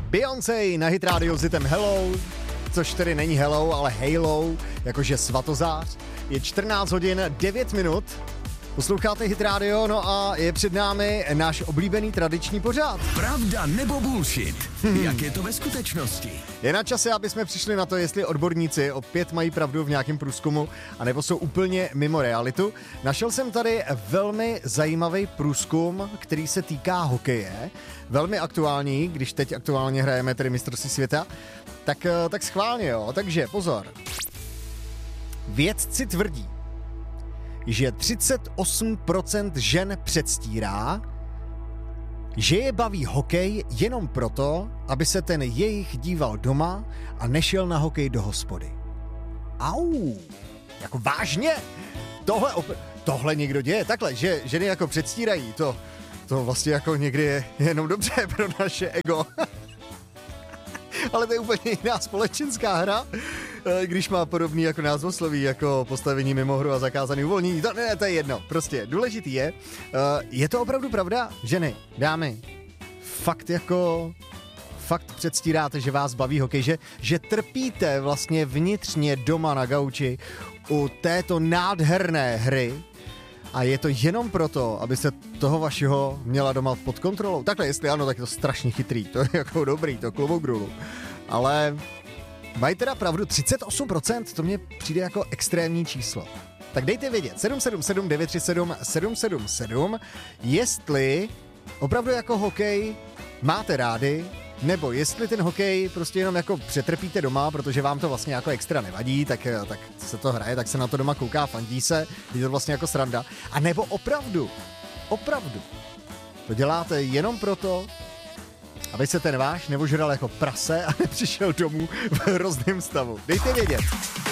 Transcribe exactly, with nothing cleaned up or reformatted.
Beyoncé na Hit Radio s hitem Hello, což tedy není Hello, ale Halo, jakože svatozář. Je čtrnáct hodin devět minut. Posloucháte Hit Radio, no a je před námi náš oblíbený tradiční pořad. Pravda nebo bullshit? Hmm. Jak je to ve skutečnosti? Je na čase, aby jsme přišli na to, jestli odborníci opět mají pravdu v nějakém průzkumu, anebo jsou úplně mimo realitu. Našel jsem tady velmi zajímavý průzkum, který se týká hokeje. Velmi aktuální, když teď aktuálně hrajeme tedy mistrovství světa. Tak, tak schválně, jo. Takže pozor. Vědci tvrdí, že třicet osm procent žen předstírá, že je baví hokej jenom proto, aby se ten jejich díval doma a nešel na hokej do hospody. Au, jako vážně? Tohle, op- tohle někdo děje? Takhle, že ženy jako předstírají, to, to vlastně jako někdy je jenom dobře pro naše ego. Ale to je úplně jiná společenská hra, když má podobný jako názvosloví, jako postavení mimo hru a zakázaný uvolnění. To, ne, to je jedno. Prostě důležitý je, je to opravdu pravda, ženy, dámy, fakt jako, fakt předstíráte, že vás baví hokej, že, že trpíte vlastně vnitřně doma na gauči u této nádherné hry a je to jenom proto, aby se toho vašeho měla doma pod kontrolou. Takhle, jestli ano, tak je to strašně chytrý, to je jako dobrý, to klobouk dolů. Ale mají teda pravdu, třicet osm procent, to mně přijde jako extrémní číslo. Tak dejte vědět, sedm sedm sedm devět tři sedm sedm sedm sedm, jestli opravdu jako hokej máte rádi, nebo jestli ten hokej prostě jenom jako přetrpíte doma, protože vám to vlastně jako extra nevadí, tak, tak se to hraje, tak se na to doma kouká, fandí se, je to vlastně jako sranda. A nebo opravdu, opravdu, to děláte jenom proto, aby se ten váš neožral jako prase a nepřišel domů v hrozném stavu. Dejte vědět.